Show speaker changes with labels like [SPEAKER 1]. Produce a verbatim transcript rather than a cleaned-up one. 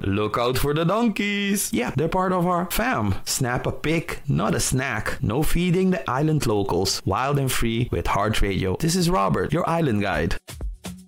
[SPEAKER 1] look out for the donkeys. Yeah, they're part of our fam. Snap a pic, not a snack. No feeding the island locals. Wild and free with Heart Radio. This is Robert, your island guide.